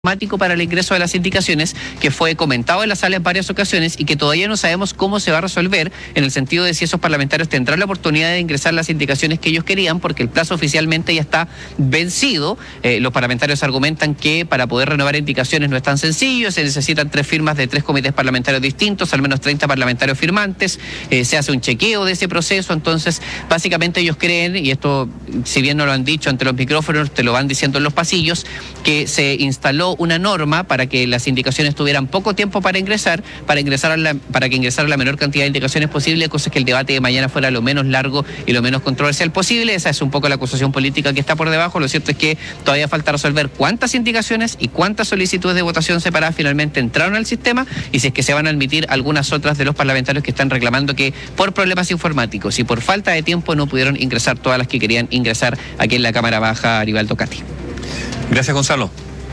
para el ingreso de las indicaciones, que fue comentado en la sala en varias ocasiones y que todavía no sabemos cómo se va a resolver, en el sentido de si esos parlamentarios tendrán la oportunidad de ingresar las indicaciones que ellos querían, porque el plazo oficialmente ya está vencido. Los parlamentarios argumentan que para poder renovar indicaciones no es tan sencillo, se necesitan 3 firmas de 3 comités parlamentarios distintos, al menos 30 parlamentarios firmantes, se hace un chequeo de ese proceso. Entonces básicamente ellos creen, y esto si bien no lo han dicho ante los micrófonos, te lo van diciendo en los pasillos, que se instaló una norma para que las indicaciones tuvieran poco tiempo para que ingresaran la menor cantidad de indicaciones posible, cosa que el debate de mañana fuera lo menos largo y lo menos controversial posible. Esa es un poco la acusación política que está por debajo. Lo cierto es que todavía falta resolver cuántas indicaciones y cuántas solicitudes de votación separadas finalmente entraron al sistema, y si es que se van a admitir algunas otras de los parlamentarios que están reclamando que por problemas informáticos y por falta de tiempo no pudieron ingresar todas las que querían ingresar aquí en la Cámara Baja. Aribaldo Cati. Gracias, Gonzalo.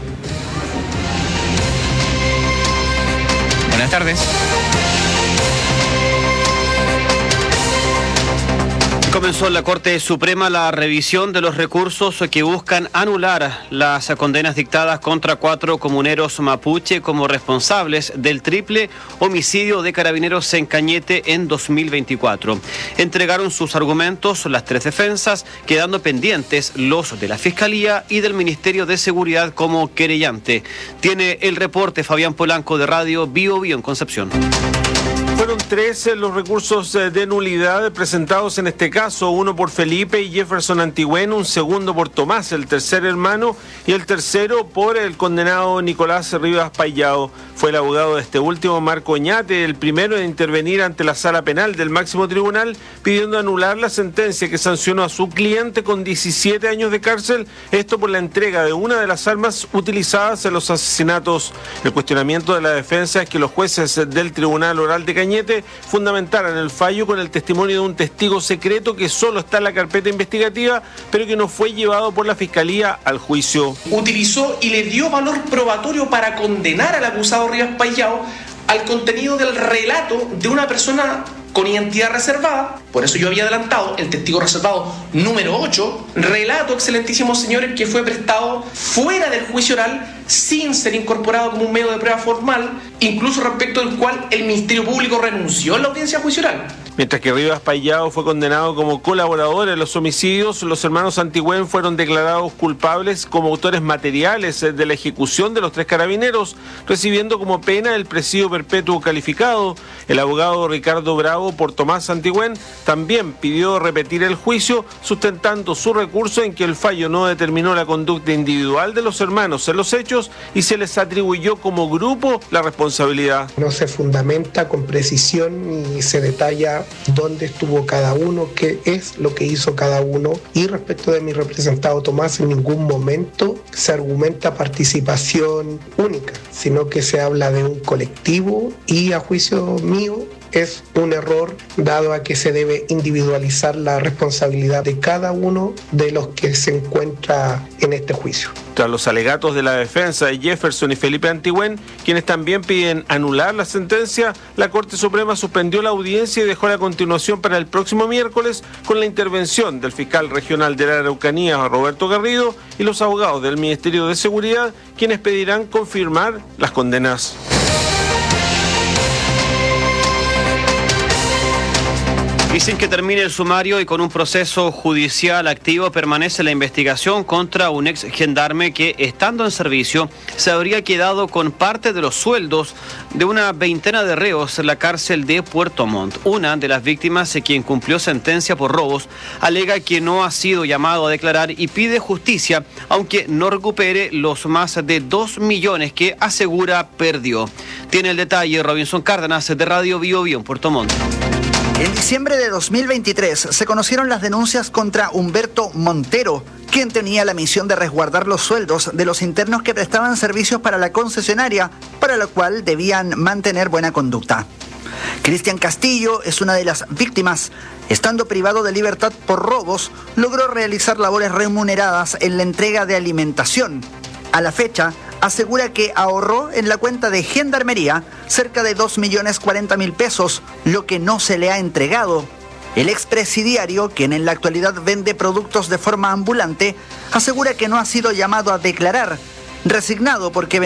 Buenas tardes. Comenzó en la Corte Suprema la revisión de los recursos que buscan anular las condenas dictadas contra 4 comuneros mapuche como responsables del triple homicidio de carabineros en Cañete en 2024. Entregaron sus argumentos las 3 defensas, quedando pendientes los de la Fiscalía y del Ministerio de Seguridad como querellante. Tiene el reporte Fabián Polanco de Radio Bio Bio en Concepción. Fueron 3 los recursos de nulidad presentados en este caso, uno por Felipe y Jefferson Antigüen, un segundo por Tomás, el tercer hermano, y el tercero por el condenado Nicolás Rivas Payao. Fue el abogado de este último, Marco Oñate, el primero en intervenir ante la sala penal del máximo tribunal, pidiendo anular la sentencia que sancionó a su cliente con 17 años de cárcel, esto por la entrega de una de las armas utilizadas en los asesinatos. El cuestionamiento de la defensa es que los jueces del Tribunal Oral de Cañete fundamentaran el fallo con el testimonio de un testigo secreto que solo está en la carpeta investigativa, pero que no fue llevado por la Fiscalía al juicio. Utilizó y le dio valor probatorio para condenar al acusado Rivas Payao al contenido del relato de una persona con identidad reservada. Por eso yo había adelantado el testigo reservado número 8, relato, excelentísimos señores, que fue prestado fuera del juicio oral sin ser incorporado como un medio de prueba formal, incluso respecto del cual el Ministerio Público renunció en la audiencia juicio oral. Mientras que Rivas Payao fue condenado como colaborador en los homicidios, los hermanos Antigüen fueron declarados culpables como autores materiales de la ejecución de los 3 carabineros, recibiendo como pena el presidio perpetuo calificado. El abogado Ricardo Bravo por Tomás Antigüen también pidió repetir el juicio, sustentando su recurso en que el fallo no determinó la conducta individual de los hermanos en los hechos y se les atribuyó como grupo la responsabilidad. No se fundamenta con precisión ni se detalla dónde estuvo cada uno, qué es lo que hizo cada uno, y respecto de mi representado Tomás, en ningún momento se argumenta participación única, sino que se habla de un colectivo, y a juicio mío es un error, dado a que se debe individualizar la responsabilidad de cada uno de los que se encuentra en este juicio. Tras los alegatos de la defensa de Jefferson y Felipe Antigüen, quienes también piden anular la sentencia, la Corte Suprema suspendió la audiencia y dejó la continuación para el próximo miércoles con la intervención del fiscal regional de la Araucanía, Roberto Garrido, y los abogados del Ministerio de Seguridad, quienes pedirán confirmar las condenas. Y sin que termine el sumario y con un proceso judicial activo, permanece la investigación contra un ex gendarme que, estando en servicio, se habría quedado con parte de los sueldos de una veintena de reos en la cárcel de Puerto Montt. Una de las víctimas, quien cumplió sentencia por robos, alega que no ha sido llamado a declarar y pide justicia, aunque no recupere los más de 2 millones que asegura perdió. Tiene el detalle Robinson Cárdenas de Radio Bio Bio en Puerto Montt. En diciembre de 2023 se conocieron las denuncias contra Humberto Montero, quien tenía la misión de resguardar los sueldos de los internos que prestaban servicios para la concesionaria, para lo cual debían mantener buena conducta. Cristian Castillo es una de las víctimas. Estando privado de libertad por robos, logró realizar labores remuneradas en la entrega de alimentación. A la fecha, asegura que ahorró en la cuenta de Gendarmería cerca de 2.040.000 pesos, lo que no se le ha entregado. El expresidiario, quien en la actualidad vende productos de forma ambulante, asegura que no ha sido llamado a declarar resignado porque